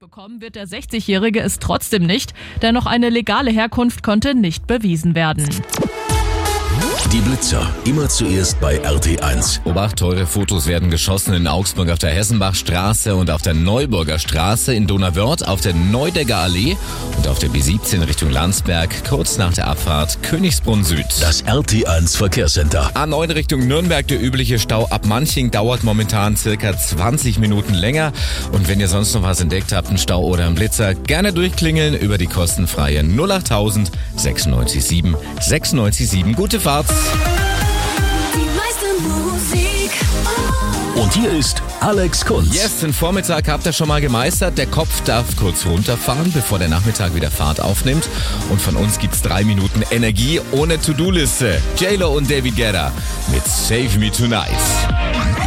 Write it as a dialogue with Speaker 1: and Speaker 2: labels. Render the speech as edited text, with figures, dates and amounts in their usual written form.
Speaker 1: Bekommen wird der 60-Jährige es trotzdem nicht, denn noch eine legale Herkunft konnte nicht bewiesen werden.
Speaker 2: Die Blitzer, immer zuerst bei RT1.
Speaker 3: Obacht, teure Fotos werden geschossen in Augsburg auf der Hessenbachstraße und auf der Neuburger Straße, in Donauwörth auf der Neudecker Allee und auf der B17 Richtung Landsberg, kurz nach der Abfahrt Königsbrunn Süd.
Speaker 2: Das RT1 Verkehrscenter.
Speaker 3: A9 Richtung Nürnberg, der übliche Stau ab Manching dauert momentan circa 20 Minuten länger. Und wenn ihr sonst noch was entdeckt habt, einen Stau oder einen Blitzer, gerne durchklingeln über die kostenfreie 08000 967 967. Gute Fahrt!
Speaker 4: Die meiste Musik.
Speaker 2: Und hier ist Alex Kunz.
Speaker 3: Yes, den Vormittag habt ihr schon mal gemeistert. Der Kopf darf kurz runterfahren, bevor der Nachmittag wieder Fahrt aufnimmt. Und von uns gibt's 3 Minuten Energie ohne To-Do-Liste. J-Lo und David Guetta mit Save Me Tonight.